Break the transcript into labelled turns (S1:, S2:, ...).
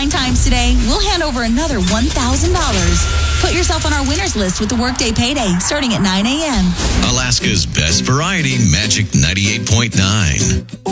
S1: 9 times today, we'll hand over another $1,000. Put yourself on our winners list with the Workday Payday starting at 9 a.m.
S2: Alaska's best variety, Magic 98.9.